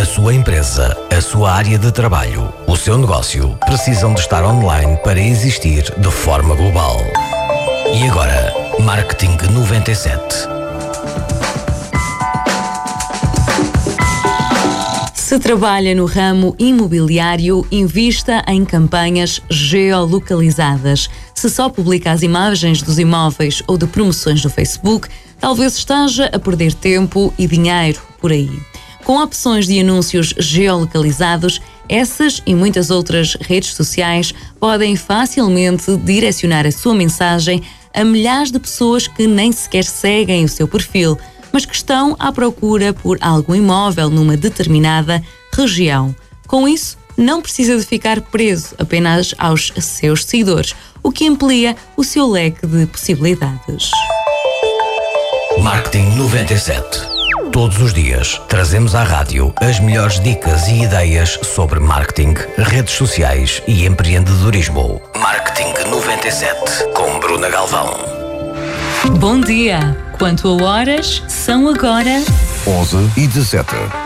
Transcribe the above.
A sua empresa, a sua área de trabalho, o seu negócio precisam de estar online para existir de forma global. E agora, Marketing 97. Se trabalha no ramo imobiliário, invista em campanhas geolocalizadas. Se só publica as imagens dos imóveis ou de promoções no Facebook, talvez esteja a perder tempo e dinheiro por aí. Com opções de anúncios geolocalizados, essas e muitas outras redes sociais podem facilmente direcionar a sua mensagem a milhares de pessoas que nem sequer seguem o seu perfil, mas que estão à procura por algum imóvel numa determinada região. Com isso, não precisa de ficar preso apenas aos seus seguidores, o que amplia o seu leque de possibilidades. Marketing 97. Todos os dias trazemos à rádio as melhores dicas e ideias sobre marketing, redes sociais e empreendedorismo. Marketing 97 com Bruna Galvão. Bom dia! Quanto a horas, são agora 11h17.